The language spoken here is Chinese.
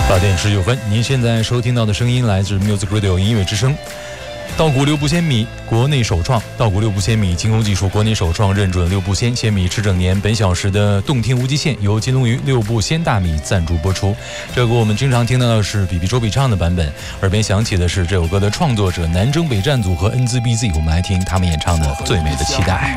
8点19分，您现在收听到的声音来自 Music Radio 音乐之声。稻谷6步鲜米国内首创，稻谷6步鲜米精工技术国内首创，认准6步鲜米吃整年。本小时的动听无极限由金龙鱼6步鲜大米赞助播出。这歌我们经常听到的是比比周笔畅的版本，耳边响起的是这首歌的创作者南征北战组合 NZBZ， 我们来听他们演唱的《最美的期待》。